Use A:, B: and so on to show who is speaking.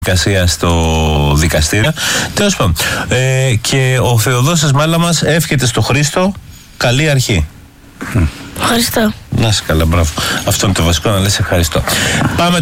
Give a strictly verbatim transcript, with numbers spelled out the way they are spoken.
A: διαδικασία στο δικαστήριο. Τέλος πάντων. Ε, και ο Θεοδόσης Μάλαμας εύχεται στο Χρήστο καλή αρχή.
B: Ευχαριστώ.
A: Να είσαι καλά, μπράβο. Αυτό είναι το βασικό, να λες ευχαριστώ. Πάμε